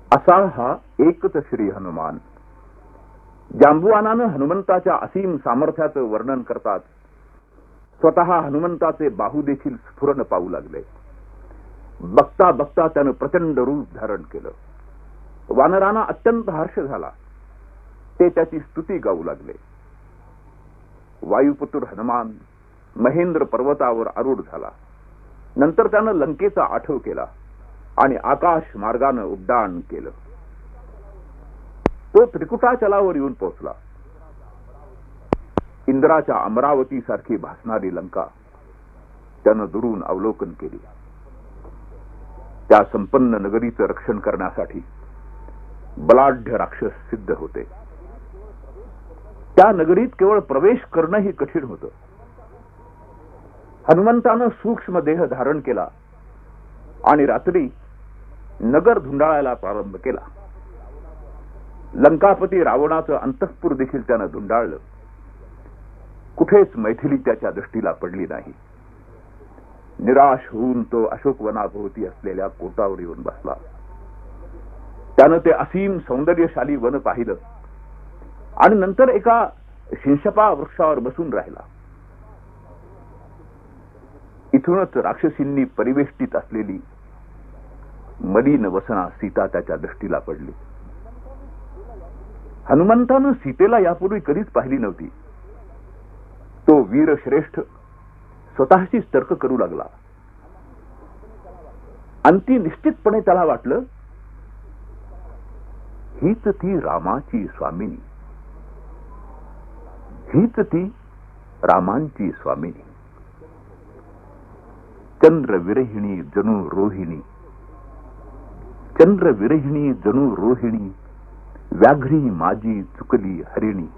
असा हा एकच श्री हनुमान. जांबुवानानं हनुमंताच्या असीम सामर्थ्याचं वर्णन करतात. स्वतः हनुमंताचे बाहू देखील स्फुरण पाहू लागले. बघता बघता त्यानं प्रचंड रूप धारण केलं. वानरांना अत्यंत हर्ष झाला. ते त्याची स्तुती गाऊ लागले. वायुपुत्र हनुमान महेंद्र पर्वतावर आरूढ झाला. नंतर त्यानं लंकेचा आठव केला आणि आकाश मार्गानं उड्डाण केलं. तो त्रिकुटाचलावर येऊन पोहोचला. इंद्राच्या अमरावती सारखी भासणारी लंका त्यानं दुरून अवलोकन केली. त्या संपन्न नगरीचं रक्षण करण्यासाठी बलाढ्य राक्षस सिद्ध होते. त्या नगरीत केवळ प्रवेश करणंही कठीण होतं. हनुमंतानं सूक्ष्म देह धारण केला आणि रात्री नगर धुंडाळायला प्रारंभ केला. लंकापती रावणाचं अंतःपुर देखील त्यानं धुंडाळलं. कुठेच मैथिली त्याच्या दृष्टीला पडली नाही. निराश होऊन तो अशोकवनाभोवती असलेल्या कोटावर येऊन बसला. त्यानं ते असीम सौंदर्यशाली वन पाहिलं आणि नंतर एका शिंशपा वृक्षावर बसून राहिला. इथूनच राक्षसींनी परिवेष्टित असलेली मलिन वसना सीता त्याच्या दृष्टीला पडली. हनुमंतानं सीतेला यापूर्वी कधीच पाहिली नव्हती. तो वीरश्रेष्ठ स्वतःशीच तर्क करू लागला. अंती निश्चितपणे त्याला वाटलं, हीच ती रामाची स्वामिनी, हीच ती रामांची स्वामिनी. चंद्रविरहिणी जणू रोहिणी, चंद्रविरहिणी जणू रोहिणी, व्याघ्री माझी चुकली हरिणी.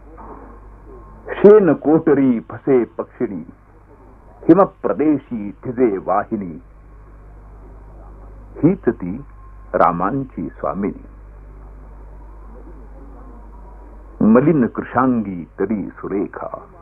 शेन कोटरी फसे पक्षिणी, हिम प्रदेशी थिजे वाहिनी. हीच ती रामांची स्वामिनी. मलिन कृशांगी तरी सुरेखा,